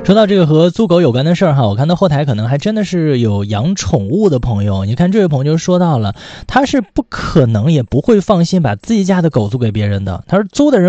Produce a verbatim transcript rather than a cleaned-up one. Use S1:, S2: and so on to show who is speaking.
S1: 说到这个和租狗有关的事儿哈，我看到后台可能还真的是有养宠物的朋友。你看这位朋友就说到了，他是不可能也不会放心把自己家的狗租给别人的，他说租的人